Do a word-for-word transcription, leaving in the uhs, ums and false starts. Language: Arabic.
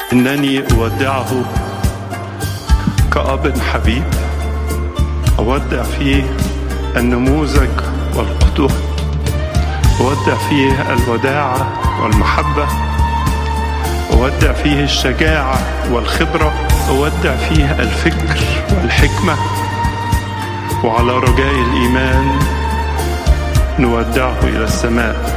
إنني أودعه كأب حبيب، أودع فيه النموذج والقدوة، أودع فيه الوداعة والمحبة، أودع فيه الشجاعة والخبرة، أودع فيه الفكر والحكمة، وعلى رجاء الإيمان نودعه إلى السماء.